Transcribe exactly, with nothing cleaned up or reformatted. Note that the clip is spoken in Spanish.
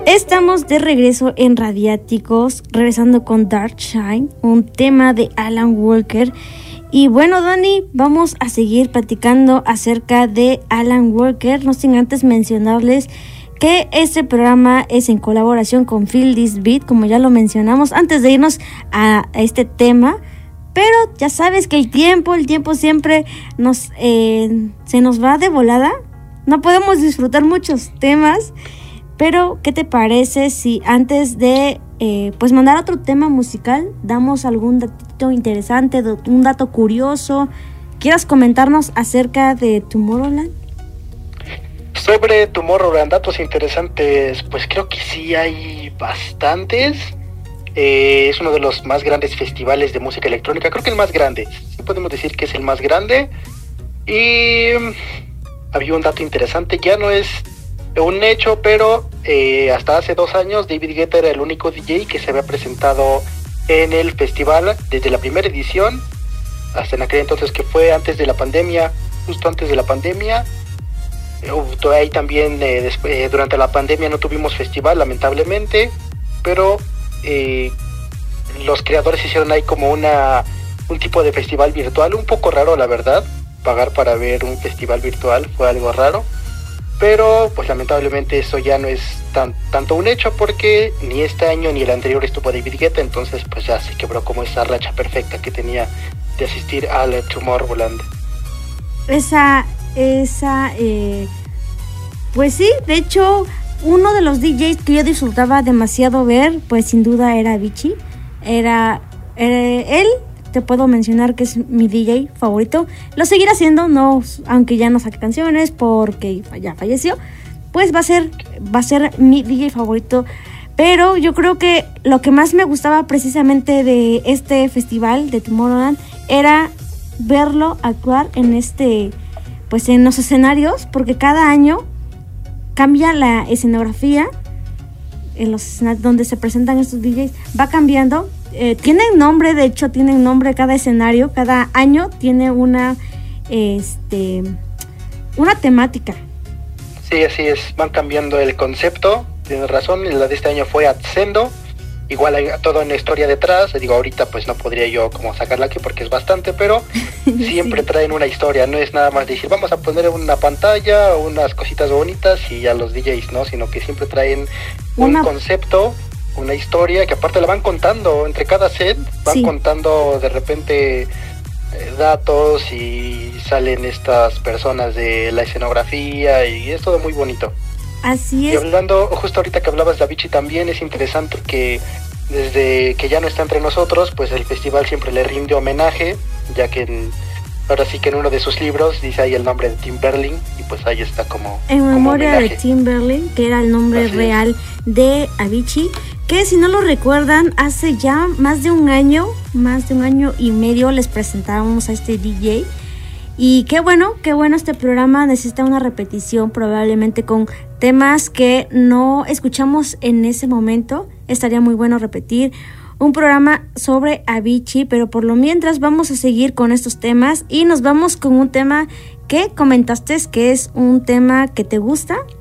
Estamos de regreso en Radiáticos, regresando con Dark Shine, un tema de Alan Walker. Y bueno, Dani, vamos a seguir platicando acerca de Alan Walker, no sin antes mencionarles que este programa es en colaboración con Feel This Beat, como ya lo mencionamos antes de irnos a este tema. Pero ya sabes que el tiempo, el tiempo siempre nos eh, se nos va de volada. No podemos disfrutar muchos temas. Pero, ¿qué te parece si antes de eh, pues mandar otro tema musical, damos algún dato interesante, un dato curioso? ¿Quieras comentarnos acerca de Tomorrowland? Sobre Tomorrowland, datos interesantes, pues creo que sí hay bastantes. Eh, es uno de los más grandes festivales de música electrónica, creo que el más grande, sí podemos decir que es el más grande. Y había un dato interesante, ya no es un hecho, pero eh, hasta hace dos años David Guetta era el único D J que se había presentado en el festival desde la primera edición hasta en aquel entonces, que fue antes de la pandemia, justo antes de la pandemia. Uh, ahí también eh, después, eh, durante la pandemia no tuvimos festival, lamentablemente, pero eh, los creadores hicieron ahí como una un tipo de festival virtual, un poco raro la verdad. Pagar para ver un festival virtual fue algo raro. Pero pues lamentablemente eso ya no es tan, tanto un hecho, porque ni este año ni el anterior estuvo David Guetta, entonces pues ya se quebró como esa racha perfecta que tenía de asistir al Tomorrowland. Esa, esa, eh, pues sí, de hecho uno de los D Js que yo disfrutaba demasiado ver, pues sin duda era Avicii, era, era él. Te puedo mencionar que es mi D J favorito. Lo seguirá haciendo, no, aunque ya no saque canciones porque ya falleció. Pues va a ser, va a ser mi D J favorito. Pero yo creo que lo que más me gustaba precisamente de este festival de Tomorrowland era verlo actuar en este, pues en los escenarios, porque cada año cambia la escenografía en los escenarios donde se presentan estos D Js, va cambiando. Eh, tienen nombre, de hecho tienen nombre cada escenario, cada año tiene una este una temática. Sí, así es, van cambiando el concepto, tienes razón, la de este año fue Ascendo, igual hay toda una historia detrás, digo ahorita pues no podría yo como sacarla aquí porque es bastante, pero siempre sí traen una historia, no es nada más decir vamos a poner una pantalla, unas cositas bonitas y ya los D Js, ¿no? Sino que siempre traen un una... concepto, una historia que aparte la van contando entre cada set, van sí. contando de repente eh, datos y salen estas personas de la escenografía y es todo muy bonito. Así es. Y hablando, justo ahorita que hablabas de Avicii también, es interesante que desde que ya no está entre nosotros, pues el festival siempre le rinde homenaje, ya que en, ahora sí que en uno de sus libros dice ahí el nombre de Tim Berling y pues ahí está como en como memoria homenaje. De Tim Berling, que era el nombre Así real es. De Avicii, que si no lo recuerdan, hace ya más de un año, más de un año y medio les presentábamos a este D J. Y qué bueno, qué bueno, este programa necesita una repetición, probablemente con temas que no escuchamos en ese momento. Estaría muy bueno repetir un programa sobre Avicii, pero por lo mientras vamos a seguir con estos temas y nos vamos con un tema que comentaste que es un tema que te gusta.